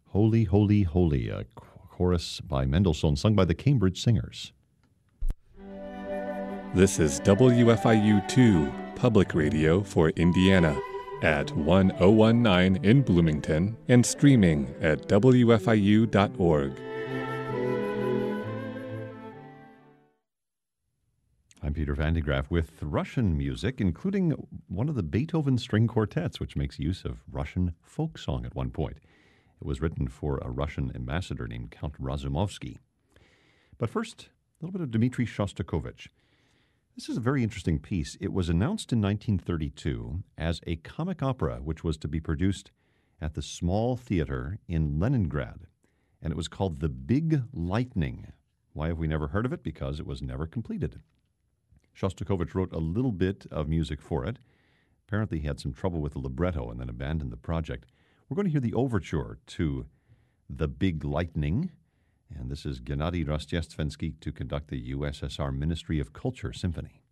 Holy, Holy, Holy, a chorus by Mendelssohn, sung by the Cambridge Singers. This is WFIU-2 Public Radio for Indiana at 1019 in Bloomington and streaming at WFIU.org. I'm Peter Van de Graaff with Russian music, including one of the Beethoven string quartets, which makes use of Russian folk song at one point. It was written for a Russian ambassador named Count Razumovsky. But first, a little bit of Dmitri Shostakovich. This is a very interesting piece. It was announced in 1932 as a comic opera, which was to be produced at the Small Theater in Leningrad, and it was called The Big Lightning. Why have we never heard of it? Because it was never completed. Shostakovich wrote a little bit of music for it. Apparently he had some trouble with the libretto and then abandoned the project. We're going to hear the overture to The Big Lightning, and this is Gennady Rostchestvensky to conduct the USSR Ministry of Culture Symphony.